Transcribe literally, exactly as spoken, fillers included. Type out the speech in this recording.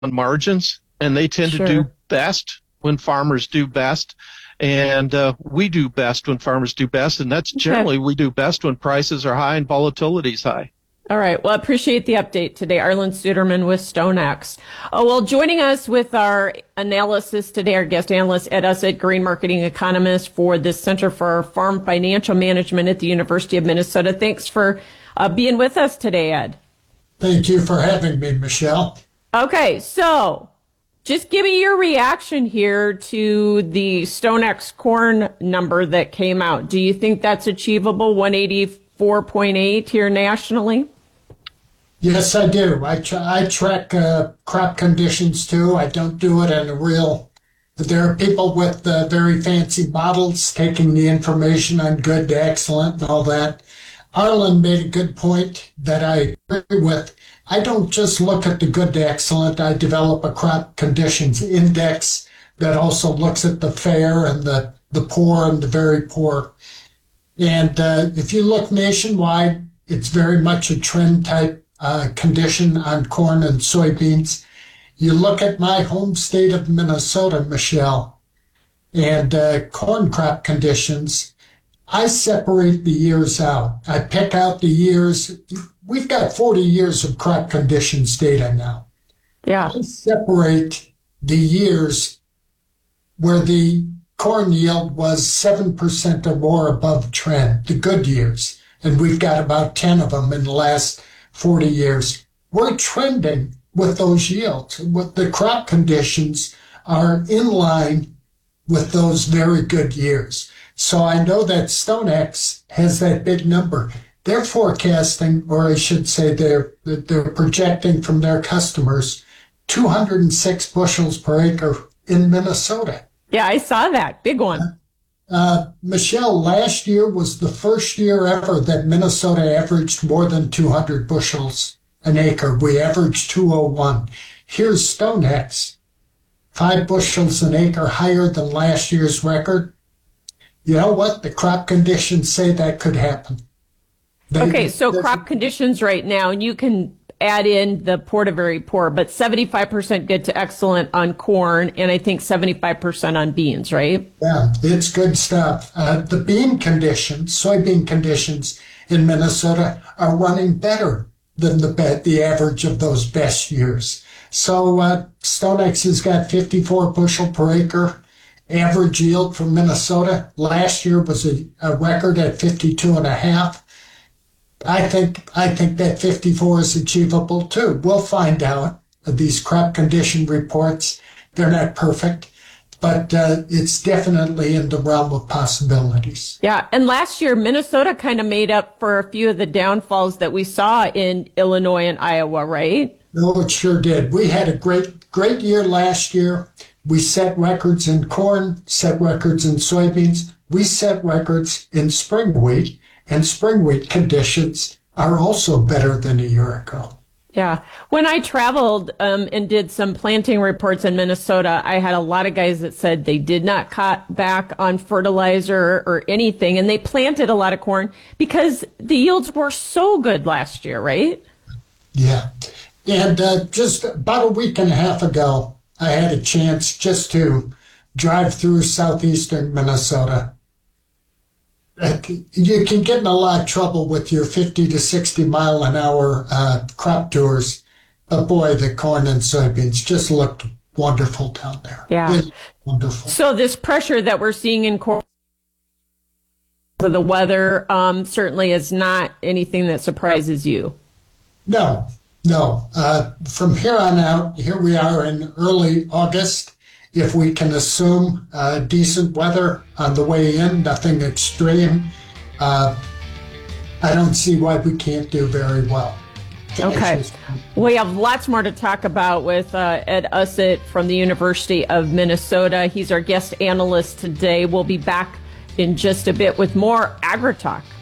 on margins, and they tend Sure. to do best when farmers do best. And uh, we do best when farmers do best, and that's generally we do best when prices are high and volatility is high. All right. Well, I appreciate the update today. Arlen Suderman with StoneX. Oh, well, joining us with our analysis today, our guest analyst, Ed Usset, grain marketing economist for the Center for Farm Financial Management at the University of Minnesota. Thanks for uh, being with us today, Ed. Thank you for having me, Michelle. Okay, so just give me your reaction here to the StoneX corn number that came out. Do you think that's achievable, one eighty-four point eight here nationally? Yes, I do. I, tra- I track uh, crop conditions too. I don't do it in a real. There are people with uh, very fancy models taking the information on good to excellent and all that. Arlen made a good point that I agree with. I don't just look at the good to excellent. I develop a crop conditions index that also looks at the fair and the, the poor and the very poor. And uh, if you look nationwide, it's very much a trend type uh, condition on corn and soybeans. You look at my home state of Minnesota, Michelle, and uh, corn crop conditions, I separate the years out. I pick out the years. We've got forty years of crop conditions data now. Yeah. I separate the years where the corn yield was seven percent or more above trend, the good years. And we've got about ten of them in the last forty years. We're trending with those yields. With the crop conditions are in line with those very good years. So I know that StoneX has that big number. They're forecasting, or I should say they're, they're projecting from their customers, two hundred six bushels per acre in Minnesota. Yeah, I saw that. Big one. Uh, Michelle, last year was the first year ever that Minnesota averaged more than two hundred bushels an acre. We averaged two oh one. Here's StoneX, five bushels an acre higher than last year's record. You know what? The crop conditions say that could happen. They, Okay, so crop conditions right now, and you can add in the poor to very poor, but seventy-five percent good to excellent on corn, and I think seventy-five percent on beans, right? Yeah, it's good stuff. Uh, the bean conditions, soybean conditions in Minnesota are running better than the the average of those best years. So uh, StoneX has got fifty-four bushel per acre. Average yield from Minnesota last year was a, a record at fifty-two and a half. I think I think that fifty-four is achievable too. We'll find out. These crop condition reports, they're not perfect, but uh, it's definitely in the realm of possibilities. Yeah, and last year Minnesota kind of made up for a few of the downfalls that we saw in Illinois and Iowa, right? No, it sure did. We had a great great year last year. We set records in corn, set records in soybeans. We set records in spring wheat, and spring wheat conditions are also better than a year ago. Yeah. When I traveled um, and did some planting reports in Minnesota, I had a lot of guys that said they did not cut back on fertilizer or anything, and they planted a lot of corn because the yields were so good last year, right? Yeah. And uh, just about a week and a half ago, I had a chance just to drive through southeastern Minnesota. You can get in a lot of trouble with your fifty to sixty mile an hour uh, crop tours. But boy, the corn and soybeans just looked wonderful down there. Yeah. Really wonderful. So this pressure that we're seeing in corn for the weather um, certainly is not anything that surprises you. No, no. Uh, from here on out, here we are in early August. If we can assume uh, decent weather on the way in, nothing extreme, uh, I don't see why we can't do very well. Okay. We have lots more to talk about with uh, Ed Usset from the University of Minnesota. He's our guest analyst today. We'll be back in just a bit with more AgriTalk.